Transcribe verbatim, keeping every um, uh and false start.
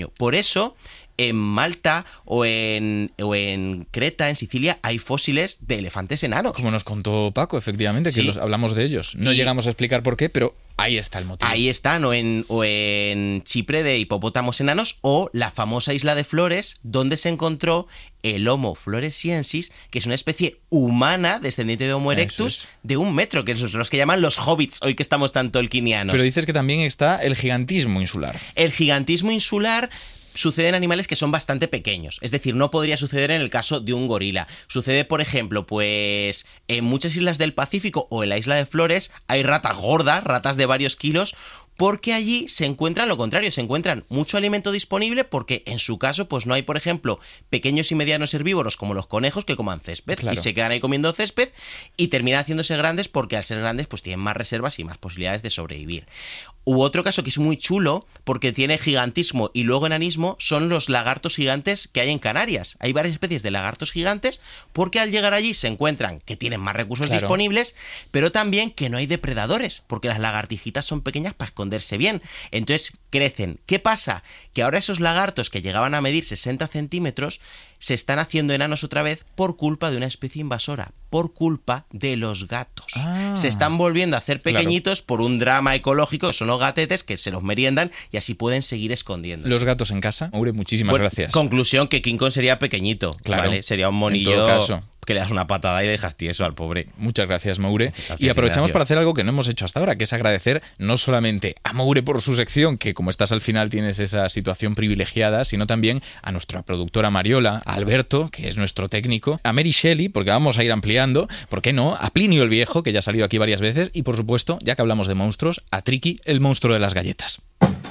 Por eso, en Malta o en, o en Creta, en Sicilia, hay fósiles de elefantes enanos. Como nos contó Paco, efectivamente, que Sí. los, hablamos de ellos. No Y- llegamos a explicar por qué, pero ahí está el motivo. Ahí están, o en, o en Chipre de hipopótamos enanos, o la famosa isla de Flores, donde se encontró el Homo floresiensis, que es una especie humana, descendiente de Homo Eso erectus, es. de un metro, que son los que llaman los hobbits, hoy que estamos tan tolkienianos. Pero dices que también está el gigantismo insular. El gigantismo insular sucede en animales que son bastante pequeños. Es decir, no podría suceder en el caso de un gorila. Sucede, por ejemplo, pues en muchas islas del Pacífico o en la isla de Flores hay ratas gordas, ratas de varios kilos, porque allí se encuentran lo contrario, se encuentran mucho alimento disponible porque en su caso pues no hay, por ejemplo, pequeños y medianos herbívoros como los conejos que coman césped Claro. y se quedan ahí comiendo césped y terminan haciéndose grandes porque al ser grandes pues tienen más reservas y más posibilidades de sobrevivir. U otro caso que es muy chulo, porque tiene gigantismo y luego enanismo, son los lagartos gigantes que hay en Canarias. Hay varias especies de lagartos gigantes, porque al llegar allí se encuentran que tienen más recursos Claro. disponibles, pero también que no hay depredadores, porque las lagartijitas son pequeñas para esconderse bien. Entonces crecen. ¿Qué pasa? Que ahora esos lagartos que llegaban a medir sesenta centímetros se están haciendo enanos otra vez por culpa de una especie invasora, por culpa de los gatos. Ah. Se están volviendo a hacer Claro. pequeñitos por un drama ecológico, que son los gatetes que se los meriendan y así pueden seguir escondiéndose. Los gatos en casa. Maure, muchísimas Bueno, gracias. Conclusión, que King Kong sería pequeñito, Claro. ¿vale? Sería un En monillo todo caso. que le das una patada y le dejas tieso al pobre. Muchas gracias, Maure. Gracias, Y aprovechamos Ignacio. para hacer algo que no hemos hecho hasta ahora, que es agradecer no solamente a Maure por su sección, que como estás al final tienes esa situación privilegiada, sino también a nuestra productora Mariola, a Alberto, que es nuestro técnico, a Mary Shelley, porque vamos a ir ampliando, ¿por qué no? A Plinio el Viejo, que ya ha salido aquí varias veces, y por supuesto, ya que hablamos de monstruos, a Tricky, el monstruo de las galletas.